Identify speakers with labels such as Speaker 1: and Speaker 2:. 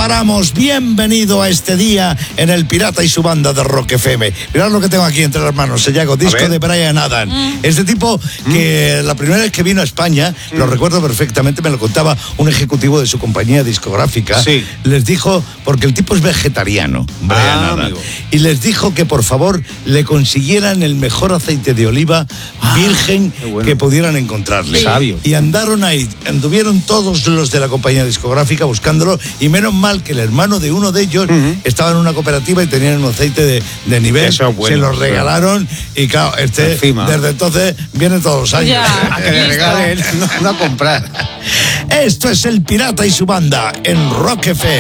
Speaker 1: paramos. Bienvenido a este día en El Pirata y su banda de Rock FM. Mirad lo que tengo aquí entre las manos, Sayago, disco de Bryan Adams. Este tipo que la primera vez que vino a España, lo recuerdo perfectamente, me lo contaba un ejecutivo de su compañía discográfica. Sí. Les dijo, porque el tipo es vegetariano, Bryan Adams, y les dijo que por favor le consiguieran el mejor aceite de oliva virgen que pudieran encontrarle.
Speaker 2: Sí.
Speaker 1: Y anduvieron todos los de la compañía discográfica buscándolo, y menos mal que el hermano de uno de ellos estaba en una cooperativa y tenían un aceite de nivel.
Speaker 2: Eso es bueno,
Speaker 1: se lo regalaron y claro, desde entonces viene todos los años.
Speaker 2: A que le regalen, no a comprar.
Speaker 1: Esto es El Pirata y su banda en Rock FM.